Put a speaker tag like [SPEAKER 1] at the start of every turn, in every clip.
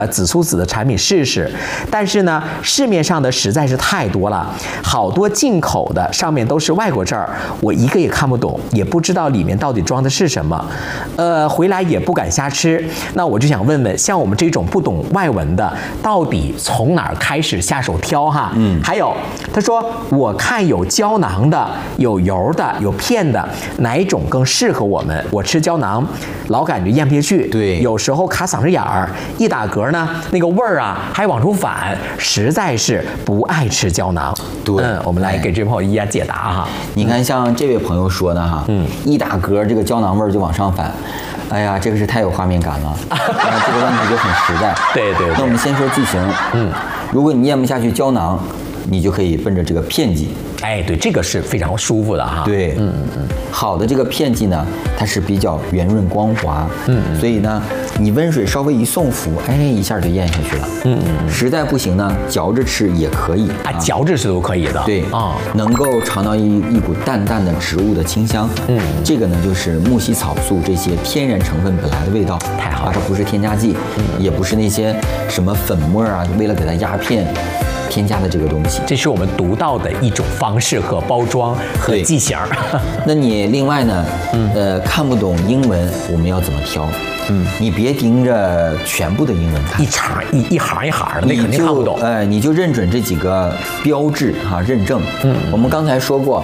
[SPEAKER 1] 紫苏籽的产品试试，但是呢，市面上的实在是太多了，好多进口的上面都是外国字儿，我一个也看不懂，也不知道里面到底装的是什么，回来也不敢瞎吃。那我就想问问，像我们这种不懂外文的，到底从哪儿开始下手挑哈？还有他说，我看有胶囊的，有油的，有片的，哪一种更适合我们？我吃胶囊，老感觉咽不下去，
[SPEAKER 2] 对，
[SPEAKER 1] 有时候卡嗓子眼儿，一打嗝呢，那个味儿啊还往出反，实在是不爱吃胶囊。
[SPEAKER 2] 对，
[SPEAKER 1] 我们来给这位朋友一一解答哈。
[SPEAKER 2] 你看，像这位朋友说的哈，一打嗝这个胶囊味儿就往上反，哎呀，这个是太有画面感了，这个问题就很实在。
[SPEAKER 1] 对。
[SPEAKER 2] 那我们先说剂型，如果你咽不下去胶囊，你就可以奔着这个片剂。
[SPEAKER 1] 哎，对，这个是非常舒服的哈。
[SPEAKER 2] 对，好的这个片剂呢，它是比较圆润光滑，所以呢，你温水稍微一送服，哎，一下就咽下去了。实在不行呢，嚼着吃也可以
[SPEAKER 1] 啊，嚼着吃都可以的。
[SPEAKER 2] 对啊，能够尝到一股淡淡的植物的清香。这个呢就是木犀草素这些天然成分本来的味道，
[SPEAKER 1] 太好了，
[SPEAKER 2] 它不是添加剂，也不是那些什么粉末啊，为了给它压片添加的这个东西。
[SPEAKER 1] 这是我们独到的一种方式和包装和剂型。
[SPEAKER 2] 那你另外呢，看不懂英文，我们要怎么挑？你别盯着全部的英文看，
[SPEAKER 1] 一行一行的，那肯定看不懂。
[SPEAKER 2] 你就认准这几个标志哈，认证。我们刚才说过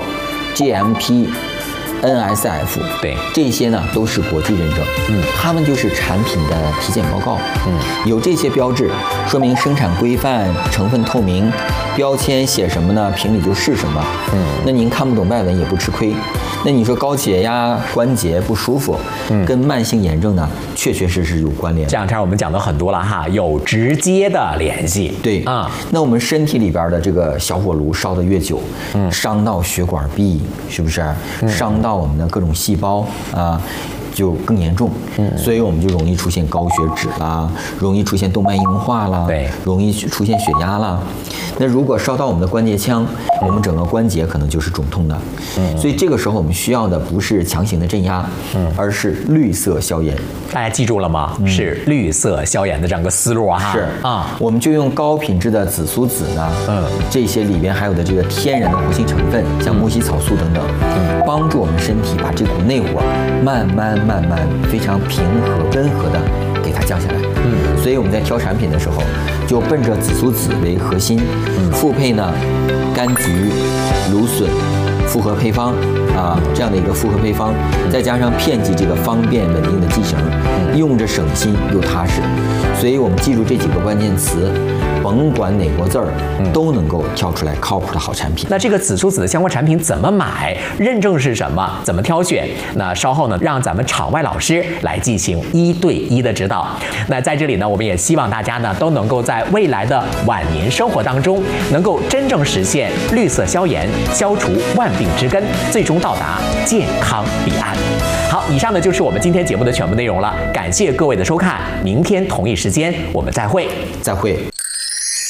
[SPEAKER 2] GMP。NSF
[SPEAKER 1] 对，
[SPEAKER 2] 这些呢都是国际认证，他们就是产品的体检报告，有这些标志，说明生产规范、成分透明，标签写什么呢？瓶里就是什么，那您看不懂外文也不吃亏。那你说高血压、关节不舒服，跟慢性炎症呢，确确实实有关联。
[SPEAKER 1] 这两天我们讲的很多了哈，有直接的联系。
[SPEAKER 2] 对啊，那我们身体里边的这个小火炉烧得越久，伤到血管壁，是不是？伤到我们的各种细胞啊，就更严重。所以我们就容易出现高血脂啦，容易出现动脉硬化啦，
[SPEAKER 1] 对，
[SPEAKER 2] 容易出现血压啦。那如果烧到我们的关节腔，我们整个关节可能就是肿痛的。所以这个时候我们需要的不是强行的镇压，而是绿色消炎。
[SPEAKER 1] 大家记住了吗？是绿色消炎的这样个思路啊！
[SPEAKER 2] 是啊，我们就用高品质的紫苏籽呢，这些里边还有的这个天然的活性成分，像木犀草素等等，帮助我们身体把这股内火慢慢非常平和温和的给它降下来。所以我们在挑产品的时候，就奔着紫苏籽为核心，复配呢柑橘、芦笋。复合配方啊，这样的一个复合配方，再加上片剂这个方便稳定的剂型，用着省心又踏实。所以我们记住这几个关键词，甭管哪国字儿，都能够挑出来靠谱的好产品。
[SPEAKER 1] 那这个紫苏籽的相关产品怎么买？认证是什么？怎么挑选？那稍后呢，让咱们场外老师来进行1对1的指导。那在这里呢，我们也希望大家呢都能够在未来的晚年生活当中，能够真正实现绿色消炎，消除万病之根，最终到达健康彼岸。好，以上呢就是我们今天节目的全部内容了，感谢各位的收看，明天同一时间我们再会。
[SPEAKER 2] 再会。